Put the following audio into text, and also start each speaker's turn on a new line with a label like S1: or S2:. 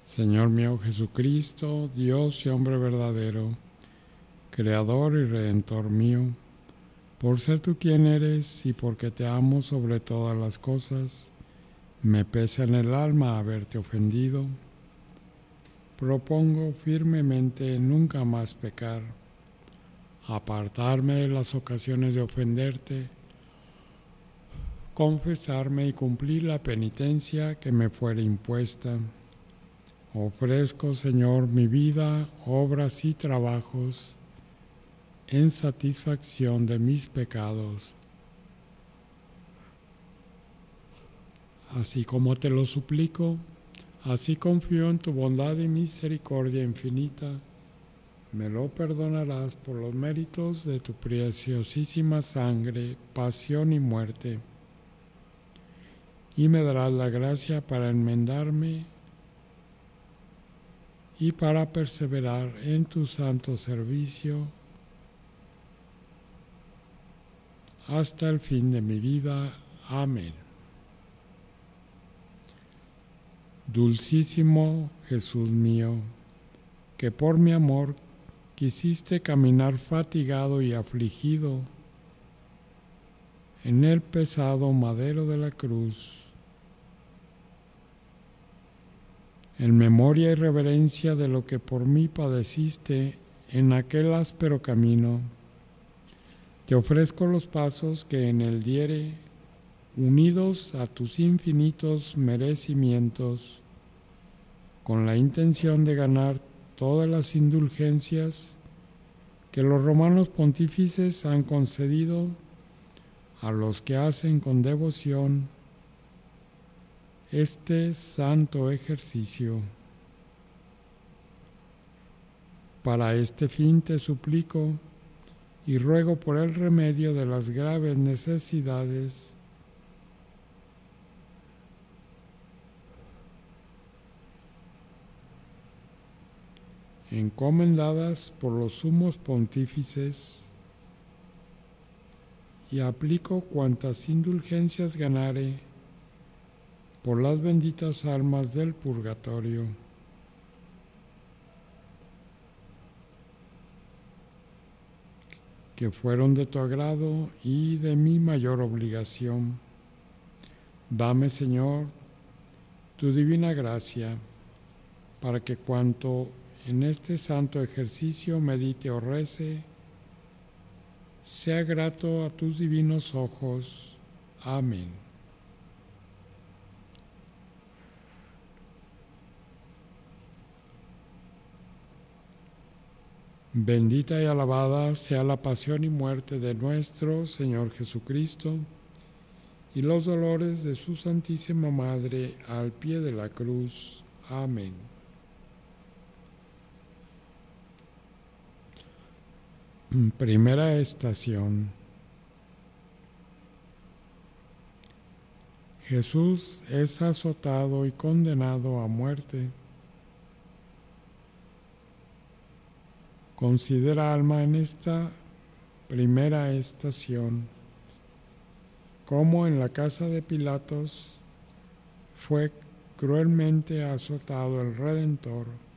S1: Señor mío Jesucristo, Dios y hombre verdadero, Creador y Redentor mío, por ser tú quien eres y porque te amo sobre todas las cosas, me pesa en el alma haberte ofendido. Propongo firmemente nunca más pecar, apartarme de las ocasiones de ofenderte, confesarme y cumplir la penitencia que me fuere impuesta. Ofrezco, Señor, mi vida, obras y trabajos en satisfacción de mis pecados, así como te lo suplico, así confío en tu bondad y misericordia infinita. Me lo perdonarás por los méritos de tu preciosísima sangre, pasión y muerte, y me darás la gracia para enmendarme y para perseverar en tu santo servicio hasta el fin de mi vida. Amén. Dulcísimo Jesús mío, que por mi amor quisiste caminar fatigado y afligido en el pesado madero de la cruz, en memoria y reverencia de lo que por mí padeciste en aquel áspero camino, te ofrezco los pasos que en él diere, unidos a tus infinitos merecimientos, con la intención de ganar todas las indulgencias que los romanos pontífices han concedido a los que hacen con devoción este santo ejercicio. Para este fin te suplico y ruego por el remedio de las graves necesidades encomendadas por los sumos pontífices, y aplico cuantas indulgencias ganare por las benditas almas del purgatorio. Que fueron de tu agrado y de mi mayor obligación. Dame, Señor, tu divina gracia, para que cuanto en este santo ejercicio medite o rece, sea grato a tus divinos ojos. Amén. Bendita y alabada sea la pasión y muerte de nuestro Señor Jesucristo y los dolores de su Santísima Madre al pie de la cruz. Amén. Primera estación. Jesús es azotado y condenado a muerte. Considera, alma, en esta primera estación, cómo en la casa de Pilatos fue cruelmente azotado el Redentor,